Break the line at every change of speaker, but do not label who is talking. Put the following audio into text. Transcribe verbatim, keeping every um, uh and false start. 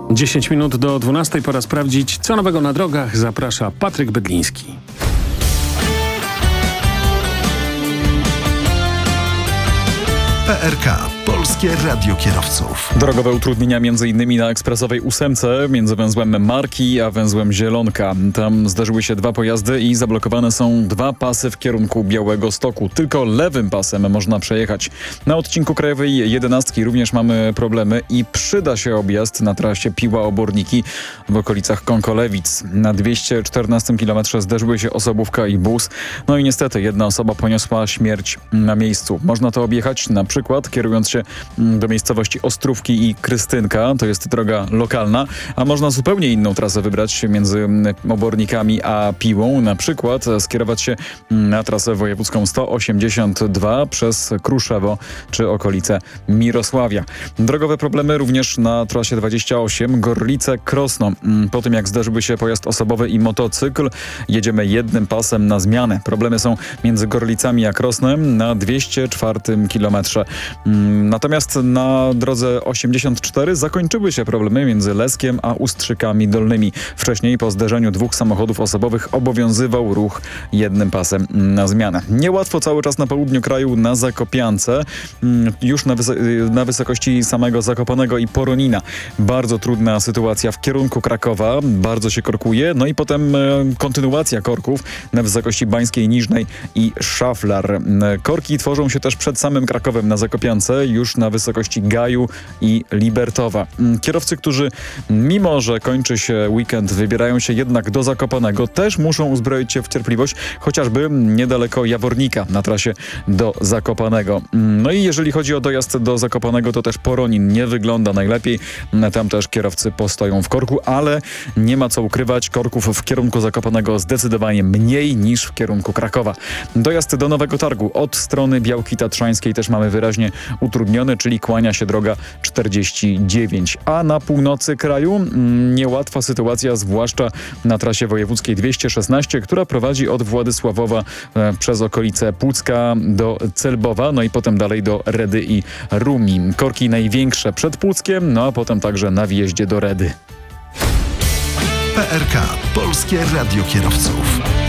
dziesięć minut do dwunastej, pora sprawdzić, co nowego na drogach. Zaprasza Patryk Bydliński.
P R K. Polskie Radio Kierowców.
Drogowe utrudnienia m.in. na ekspresowej ósemce między węzłem Marki a węzłem Zielonka. Tam zdarzyły się dwa pojazdy i zablokowane są dwa pasy w kierunku Białegostoku. Tylko lewym pasem można przejechać. Na odcinku Krajowej jedenastki również mamy problemy i przyda się objazd na trasie Piła-Oborniki w okolicach Kąkolewic. Na dwieście czternastym kilometrze zderzyły się osobówka i bus. No i niestety jedna osoba poniosła śmierć na miejscu. Można to objechać na przykład kierując się do miejscowości Ostrówki i Krystynka. To jest droga lokalna, a można zupełnie inną trasę wybrać między Obornikami a Piłą. Na przykład skierować się na trasę wojewódzką sto osiemdziesiąt dwa przez Kruszewo czy okolice Mirosławia. Drogowe problemy również na trasie dwadzieścia osiem Gorlice-Krosno. Po tym jak zderzyły się pojazd osobowy i motocykl, jedziemy jednym pasem na zmianę. Problemy są między Gorlicami a Krosnem na dwieście czwartym kilometrze. Natomiast na drodze osiemdziesiąt cztery zakończyły się problemy między Leskiem a Ustrzykami Dolnymi. Wcześniej po zderzeniu dwóch samochodów osobowych obowiązywał ruch jednym pasem na zmianę. Niełatwo cały czas na południu kraju na Zakopiance, już na, wys- na wysokości samego Zakopanego i Poronina. Bardzo trudna sytuacja w kierunku Krakowa, bardzo się korkuje, no i potem e, kontynuacja korków na wysokości Bańskiej Niżnej i Szaflar. Korki tworzą się też przed samym Krakowem na Zakopiance, już na wysokości Gaju i Libertowa. Kierowcy, którzy mimo, że kończy się weekend, wybierają się jednak do Zakopanego, też muszą uzbroić się w cierpliwość, chociażby niedaleko Jawornika na trasie do Zakopanego. No i jeżeli chodzi o dojazd do Zakopanego, to też Poronin nie wygląda najlepiej. Tam też kierowcy postoją w korku, ale nie ma co ukrywać, korków w kierunku Zakopanego zdecydowanie mniej niż w kierunku Krakowa. Dojazd do Nowego Targu od strony Białki Tatrzańskiej też mamy wyraźnie utrudniony, czyli kłania się droga czterdzieści dziewięć. A na północy kraju mm, niełatwa sytuacja, zwłaszcza na trasie wojewódzkiej dwieście szesnaście, która prowadzi od Władysławowa e, przez okolice Pucka do Celbowa, no i potem dalej do Redy i Rumi. Korki największe przed Puckiem, no a potem także na wjeździe do Redy.
P R K. Polskie Radio Kierowców.